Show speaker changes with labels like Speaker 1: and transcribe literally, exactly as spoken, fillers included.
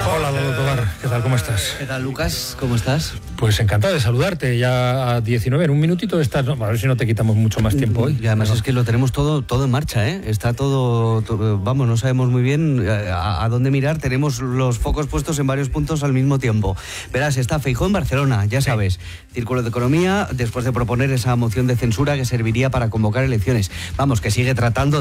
Speaker 1: Hola, Lolo Tobar, ¿qué tal? ¿Cómo estás?
Speaker 2: ¿Qué tal, Lucas? ¿Cómo estás?
Speaker 1: Pues encantado de saludarte, ya a diecinueve, en un minutito estás, no, a ver si no te quitamos mucho más tiempo hoy.
Speaker 2: Y además
Speaker 1: Pero...
Speaker 2: es que lo tenemos todo todo en marcha, ¿eh? Está todo, todo vamos, no sabemos muy bien a, a dónde mirar, tenemos los focos puestos en varios puntos al mismo tiempo. Verás, está Feijóo en Barcelona, ya sabes, Círculo de Economía, después de proponer esa moción de censura que serviría para convocar elecciones. Vamos, que sigue tratando